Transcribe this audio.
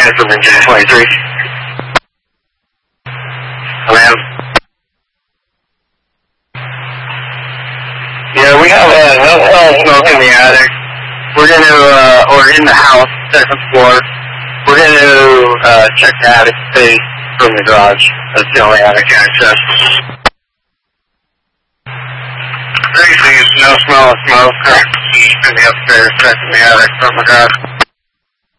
United from engine 23. Hello? Yeah, we have no smoke in the attic. We're going to, or in the house, second floor. We're going to check the attic space from the garage. That's the only attic access. Basically, it's no smell of smoke. In the upstairs, checking the attic from the garage.